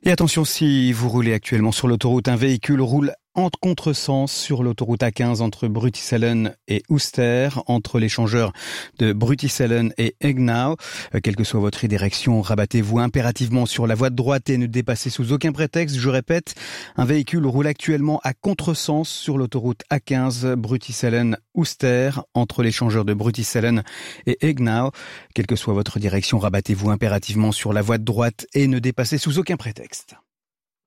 Et attention, si vous roulez actuellement sur l'autoroute, un véhicule roule en contresens sur l'autoroute A15 entre Bruttiesellen et Oester, entre l'échangeur de Bruttiesellen et Egnau. Quelle que soit votre direction, rabattez-vous impérativement sur la voie de droite et ne dépassez sous aucun prétexte. Je répète, un véhicule roule actuellement à contresens sur l'autoroute A15 Bruttiesellen-Oester, entre l'échangeur de Bruttiesellen et Egnau. Quelle que soit votre direction, rabattez-vous impérativement sur la voie de droite et ne dépassez sous aucun prétexte.